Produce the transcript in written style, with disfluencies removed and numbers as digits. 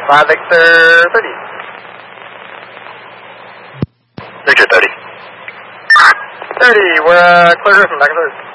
5 Victor 30. Victor 30. 30, we're clear from back and third.